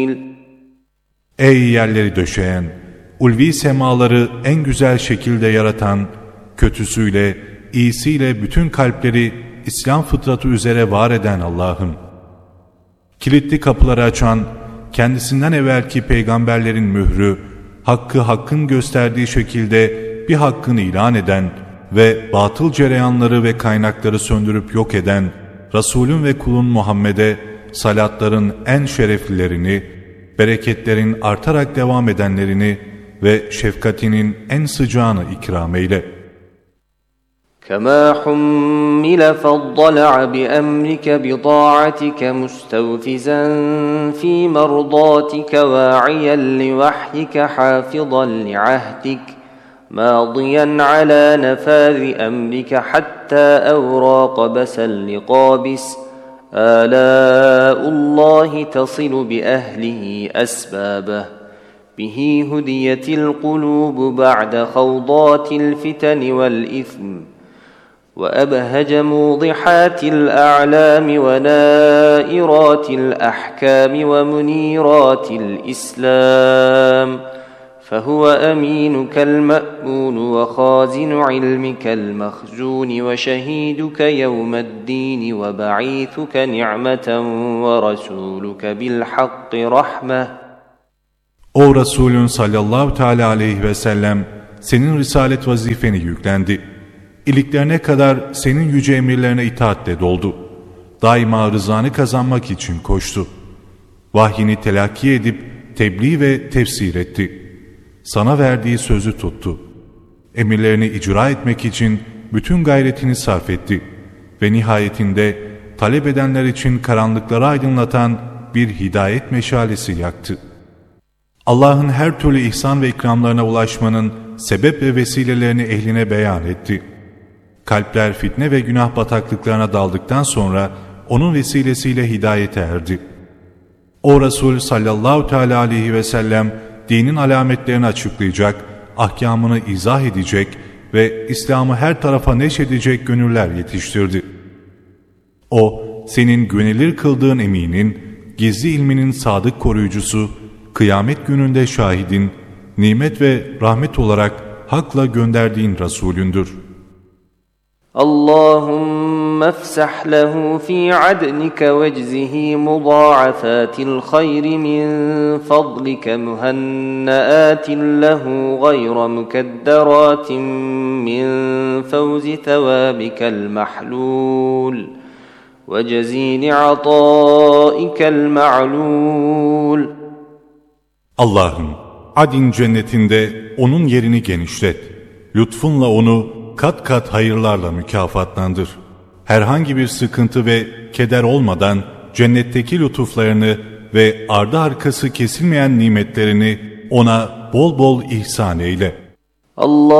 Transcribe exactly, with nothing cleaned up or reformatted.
Ey yerleri döşeyen, ulvi semaları en güzel şekilde yaratan, kötüsüyle, iyisiyle bütün kalpleri İslam fıtratı üzere var eden Allah'ım. Kilitli kapıları açan, kendisinden evvelki peygamberlerin mührü, hakkı hakkın gösterdiği şekilde bir hakkın ilan eden ve batıl cereyanları ve kaynakları söndürüp yok eden Resulün ve kulun Muhammed'e salatların en şereflilerini, bereketlerin artarak devam edenlerini ve şefkatinin en sıcağını ikram eyle. كما حمل فاضلع بأمرك بطاعتك مستوفزا في مرضاتك واعيا لوحيك حافظا لعهدك ماضيا على نفاذ أمرك حتى أوراق بسل لقابس آلاء الله تصل بأهله أسبابه به هديت القلوب بعد خوضات الفتن والإثم وأبهج موضحات الأعلام ونائرات الأحكام ومنيرات الإسلام فهو أمينك المأمون وخازن علمك المخزون وشهيدك يوم الدين وبعيثك نعمة ورسولك بالحق رحمة. O Resulün sallallahu teala aleyhi ve sellem senin risalet vazifeni yüklendi. İliklerine kadar senin yüce emirlerine itaatle doldu. Daima rızanı kazanmak için koştu. Vahyini telakki edip tebliğ ve tefsir etti. Sana verdiği sözü tuttu. Emirlerini icra etmek için bütün gayretini sarf etti. Ve nihayetinde talep edenler için karanlıkları aydınlatan bir hidayet meşalesi yaktı. Allah'ın her türlü ihsan ve ikramlarına ulaşmanın sebep ve vesilelerini ehline beyan etti. Kalpler fitne ve günah bataklıklarına daldıktan sonra onun vesilesiyle hidayete erdi. O Resul sallallahu teala aleyhi ve sellem dinin alametlerini açıklayacak, ahkamını izah edecek ve İslam'ı her tarafa neşredecek gönüller yetiştirdi. O, senin güvenilir kıldığın eminin, gizli ilminin sadık koruyucusu, kıyamet gününde şahidin, nimet ve rahmet olarak hakla gönderdiğin Resulündür. اللهم افسح له في عدنك واجزه مضاعفات الخير من فضلك مهنآت له غير مكدرات من فوز ثوابك المحلول وجزيل عطائك المعلول. Allah'ım, Adin cennetinde onun yerini genişlet. Lütfunla onu kat kat hayırlarla mükafatlandır. Herhangi bir sıkıntı ve keder olmadan cennetteki lütuflarını ve ardı arkası kesilmeyen nimetlerini ona bol bol ihsan eyle. Allah